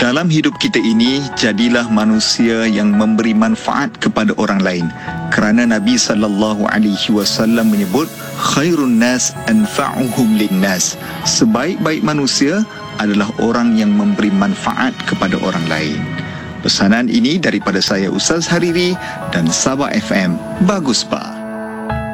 Dalam hidup kita ini, jadilah manusia yang memberi manfaat kepada orang lain. Kerana Nabi SAW menyebut, khairun nas anfa'uhum linnas. Sebaik-baik manusia adalah orang yang memberi manfaat kepada orang lain. Pesanan ini daripada saya Ustaz Hariri dan Sabah FM. Bagus, Pak.